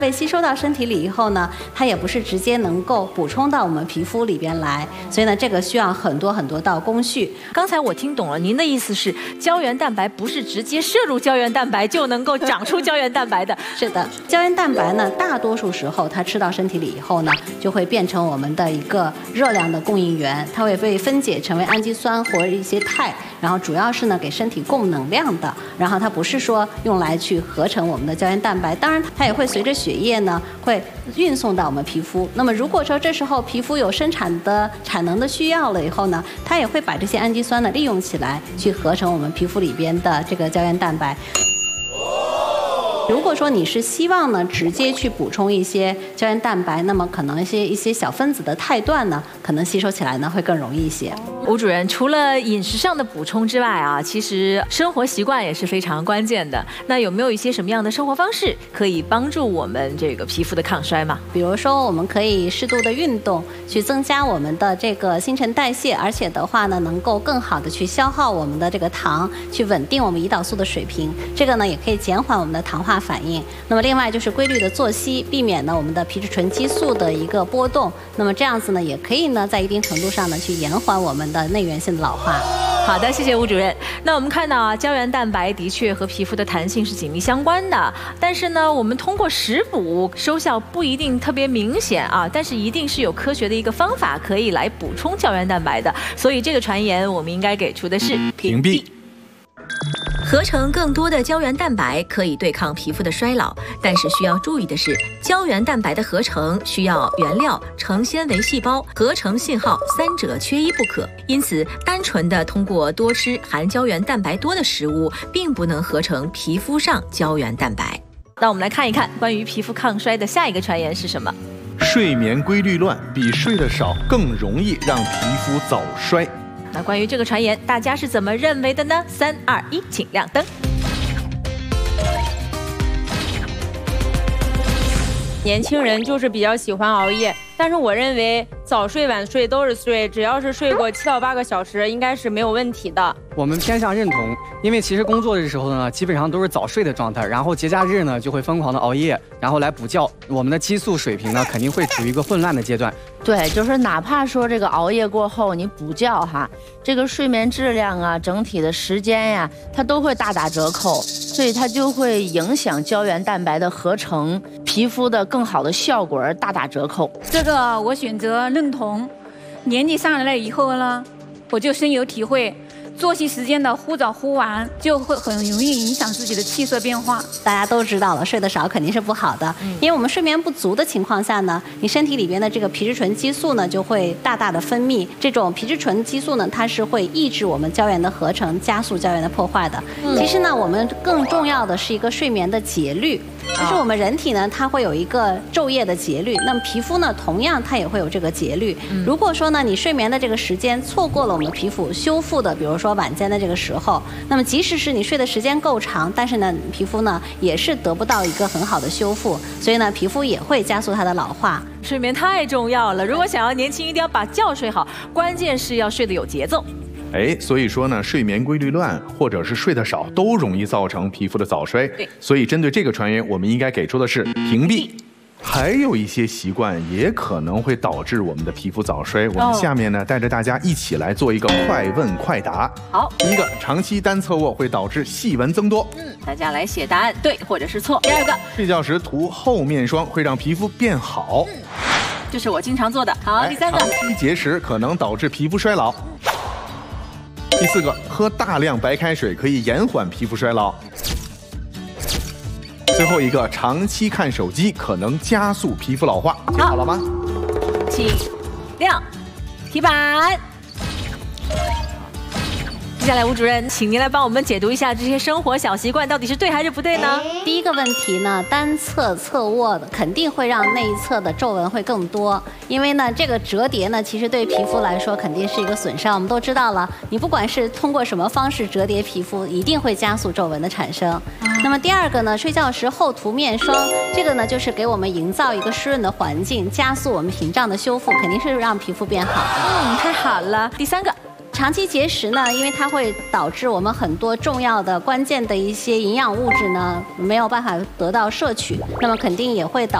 被吸收到身体里以后呢，它也不是直接能够补充到我们皮肤里边来，所以呢，这个需要很多道工序。 刚才我听懂了，您的意思是胶原蛋白不是直接摄入胶原蛋白就能够长出胶原蛋白的？ 是的，胶原蛋白呢，大多数时候它吃到身体里以后呢，就会变成我们的一个热量的供应源，它会被分解成为氨基酸或者一些肽，然后主要是呢给身体供能量的，然后它不是说用来去合成我们的胶原蛋白，当然它也会随着血液呢会运送到我们皮肤。那么如果说这时候皮肤有生产能的需要了以后呢，它也会把这些氨基酸呢利用起来，去合成我们皮肤里边的这个胶原蛋白。如果说你是希望呢直接去补充一些胶原蛋白，那么可能一些小分子的肽段呢，可能吸收起来呢会更容易一些。 吴主任，除了饮食上的补充之外啊，其实生活习惯也是非常关键的。那有没有一些什么样的生活方式可以帮助我们这个皮肤的抗衰嘛？ 比如说，我们可以适度的运动，去增加我们的这个新陈代谢，而且的话呢，能够更好的去消耗我们的这个糖，去稳定我们胰岛素的水平。这个呢，也可以减缓我们的糖化反应。那么另外就是规律的作息，避免呢我们的皮质醇激素的一个波动。那么这样子呢，也可以呢在一定程度上呢去延缓我们的内源性的老化。 好的，谢谢吴主任。那我们看到啊，胶原蛋白的确和皮肤的弹性是紧密相关的，但是呢，我们通过食补收效不一定特别明显啊，但是一定是有科学的一个方法可以来补充胶原蛋白的，所以这个传言我们应该给出的是屏蔽。合成更多的胶原蛋白可以对抗皮肤的衰老，但是需要注意的是，胶原蛋白的合成需要原料、成纤维细胞、合成信号三者缺一不可。因此，单纯的通过多吃含胶原蛋白多的食物，并不能合成皮肤上胶原蛋白。那我们来看一看关于皮肤抗衰的下一个传言是什么？ 睡眠规律乱比睡得少更容易让皮肤早衰。 那关于这个传言，大家是怎么认为的呢？3、2、1，请亮灯。 年轻人就是比较喜欢熬夜，但是我认为早睡晚睡都是睡，只要是睡过7到8个小时，应该是没有问题的。 我们偏向认同，因为其实工作的时候呢，基本上都是早睡的状态，然后节假日呢就会疯狂的熬夜，然后来补觉，我们的激素水平呢肯定会处于一个混乱的阶段。 对，就是哪怕说这个熬夜过后你补觉哈，这个睡眠质量啊，整体的时间呀，它都会大打折扣，所以它就会影响胶原蛋白的合成，皮肤的更好的效果而大打折扣。 这个我选择认同。年纪上来了以后呢，我就深有体会。作息时间的忽早忽晚，就会很容易影响自己的气色变化。 大家都知道了，睡得少肯定是不好的，因为我们睡眠不足的情况下呢，你身体里边的这个皮质醇激素呢就会大大的分泌。这种皮质醇激素呢，它是会抑制我们胶原的合成，加速胶原的破坏的。其实呢，我们更重要的是一个睡眠的节律。就是我们人体呢，它会有一个昼夜的节律，那么皮肤呢，同样它也会有这个节律。如果说呢，你睡眠的这个时间错过了我们皮肤修复的，比如说晚间的这个时候，那么即使是你睡的时间够长，但是呢，皮肤呢也是得不到一个很好的修复，所以呢，皮肤也会加速它的老化。 睡眠太重要了，如果想要年轻，一定要把觉睡好，关键是要睡得有节奏。 所以说呢，睡眠规律乱或者是睡得少都容易造成皮肤的早衰。所以针对这个传言，我们应该给出的是屏蔽。还有一些习惯也可能会导致我们的皮肤早衰。我们下面呢，带着大家一起来做一个快问快答。 好， 第一个，长期单侧卧会导致细纹增多。 大家来写答案，对或者是错。第二个， 睡觉时涂厚面霜会让皮肤变好。 这是我经常做的。好，第三个， 长期节食可能导致皮肤衰老。第四个，喝大量白开水可以延缓皮肤衰老。最后一个，长期看手机可能加速皮肤老化。写好了吗？ 请亮题板。接下来，吴主任，请您来帮我们解读一下这些生活小习惯到底是对还是不对呢？ 第一个问题呢，单侧侧卧的肯定会让那一侧的皱纹会更多，因为呢，这个折叠呢，其实对皮肤来说肯定是一个损伤。我们都知道了，你不管是通过什么方式折叠皮肤，一定会加速皱纹的产生。那么第二个呢，睡觉时厚涂面霜，这个呢就是给我们营造一个湿润的环境，加速我们屏障的修复，肯定是让皮肤变好的。 太好了。第三个。 长期节食呢，因为它会导致我们很多重要的关键的一些营养物质呢没有办法得到摄取，那么肯定也会导